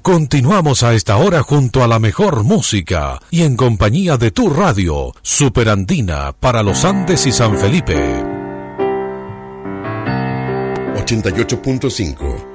Continuamos a esta hora junto a la mejor música y en compañía de tu radio, Superandina para los Andes y San Felipe. 88.5